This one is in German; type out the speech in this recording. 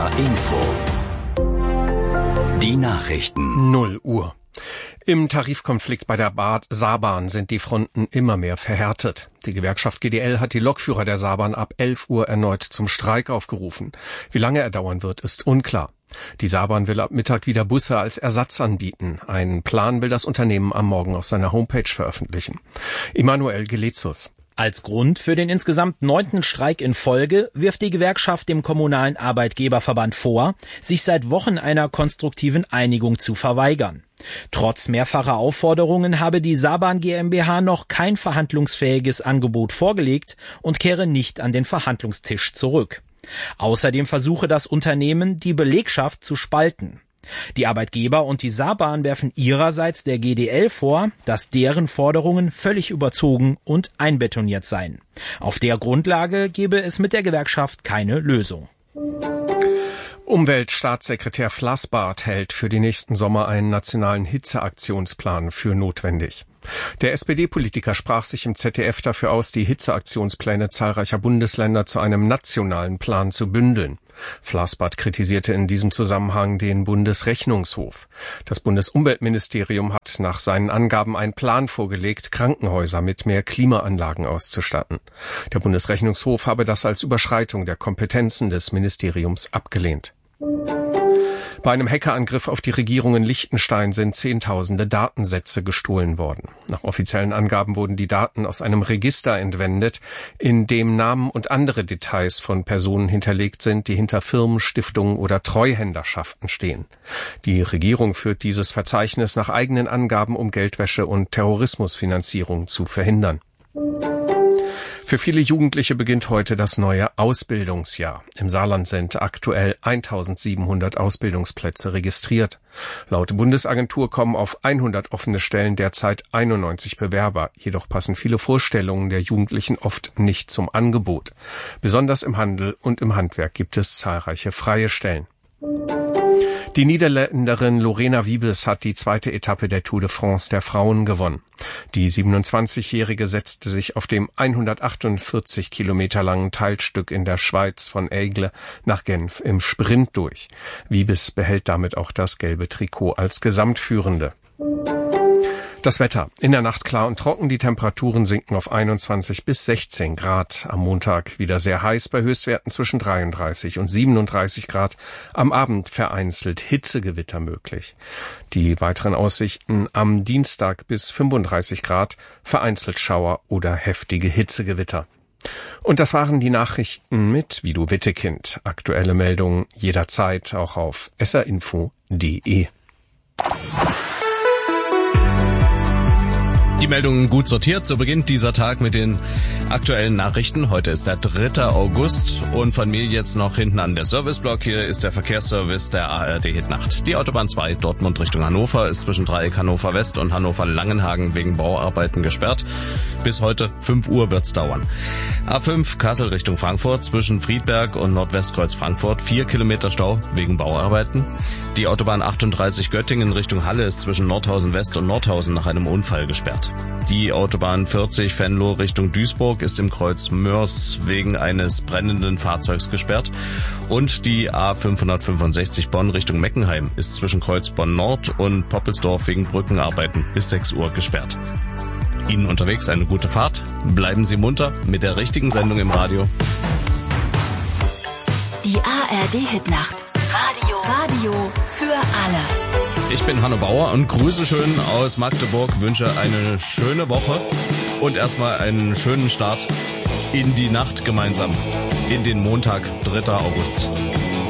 Info. Die Nachrichten. 0 Uhr. Im Tarifkonflikt bei der Saarbahn sind die Fronten immer mehr verhärtet. Die Gewerkschaft GDL hat die Lokführer der Saarbahn ab 11 Uhr erneut zum Streik aufgerufen. Wie lange er dauern wird, ist unklar. Die Saarbahn will ab Mittag wieder Busse als Ersatz anbieten. Einen Plan will das Unternehmen am Morgen auf seiner Homepage veröffentlichen. Emanuel Gelezus. Als Grund für den insgesamt 9. Streik in Folge wirft die Gewerkschaft dem Kommunalen Arbeitgeberverband vor, sich seit Wochen einer konstruktiven Einigung zu verweigern. Trotz mehrfacher Aufforderungen habe die Saarbahn GmbH noch kein verhandlungsfähiges Angebot vorgelegt und kehre nicht an den Verhandlungstisch zurück. Außerdem versuche das Unternehmen, die Belegschaft zu spalten. Die Arbeitgeber und die Saarbahn werfen ihrerseits der GDL vor, dass deren Forderungen völlig überzogen und einbetoniert seien. Auf der Grundlage gebe es mit der Gewerkschaft keine Lösung. Umweltstaatssekretär Flassbart hält für den nächsten Sommer einen nationalen Hitzeaktionsplan für notwendig. Der SPD-Politiker sprach sich im ZDF dafür aus, die Hitzeaktionspläne zahlreicher Bundesländer zu einem nationalen Plan zu bündeln. Flassbart kritisierte in diesem Zusammenhang den Bundesrechnungshof. Das Bundesumweltministerium hat nach seinen Angaben einen Plan vorgelegt, Krankenhäuser mit mehr Klimaanlagen auszustatten. Der Bundesrechnungshof habe das als Überschreitung der Kompetenzen des Ministeriums abgelehnt. Bei einem Hackerangriff auf die Regierung in Liechtenstein sind Zehntausende Datensätze gestohlen worden. Nach offiziellen Angaben wurden die Daten aus einem Register entwendet, in dem Namen und andere Details von Personen hinterlegt sind, die hinter Firmen, Stiftungen oder Treuhänderschaften stehen. Die Regierung führt dieses Verzeichnis nach eigenen Angaben, um Geldwäsche und Terrorismusfinanzierung zu verhindern. Für viele Jugendliche beginnt heute das neue Ausbildungsjahr. Im Saarland sind aktuell 1700 Ausbildungsplätze registriert. Laut Bundesagentur kommen auf 100 offene Stellen derzeit 91 Bewerber. Jedoch passen viele Vorstellungen der Jugendlichen oft nicht zum Angebot. Besonders im Handel und im Handwerk gibt es zahlreiche freie Stellen. Die Niederländerin Lorena Wiebes hat die 2. Etappe der Tour de France der Frauen gewonnen. Die 27-Jährige setzte sich auf dem 148 Kilometer langen Teilstück in der Schweiz von Aigle nach Genf im Sprint durch. Wiebes behält damit auch das gelbe Trikot als Gesamtführende. Das Wetter. In der Nacht klar und trocken, die Temperaturen sinken auf 21 bis 16 Grad. Am Montag wieder sehr heiß bei Höchstwerten zwischen 33 und 37 Grad. Am Abend vereinzelt Hitzegewitter möglich. Die weiteren Aussichten am Dienstag bis 35 Grad, vereinzelt Schauer oder heftige Hitzegewitter. Und das waren die Nachrichten mit Vido Wittekind. Aktuelle Meldungen jederzeit auch auf srinfo.de. Die Meldungen gut sortiert. So beginnt dieser Tag mit den aktuellen Nachrichten. Heute ist der 3. August und von mir jetzt noch hinten an der Serviceblock. Hier ist der Verkehrsservice der ARD Hitnacht. Die Autobahn 2 Dortmund Richtung Hannover ist zwischen Dreieck Hannover West und Hannover Langenhagen wegen Bauarbeiten gesperrt. Bis heute 5 Uhr wird's dauern. A5 Kassel Richtung Frankfurt zwischen Friedberg und Nordwestkreuz Frankfurt 4 Kilometer Stau wegen Bauarbeiten. Die Autobahn 38 Göttingen Richtung Halle ist zwischen Nordhausen West und Nordhausen nach einem Unfall gesperrt. Die Autobahn 40 Venlo Richtung Duisburg ist im Kreuz Mörs wegen eines brennenden Fahrzeugs gesperrt. Und die A565 Bonn Richtung Meckenheim ist zwischen Kreuz Bonn Nord und Poppelsdorf wegen Brückenarbeiten bis 6 Uhr gesperrt. Ihnen unterwegs eine gute Fahrt. Bleiben Sie munter mit der richtigen Sendung im Radio. Die ARD Hitnacht. Radio für alle. Ich bin Hanno Bauer und grüße schön aus Magdeburg, wünsche eine schöne Woche und erstmal einen schönen Start in die Nacht gemeinsam, in den Montag, 3. August.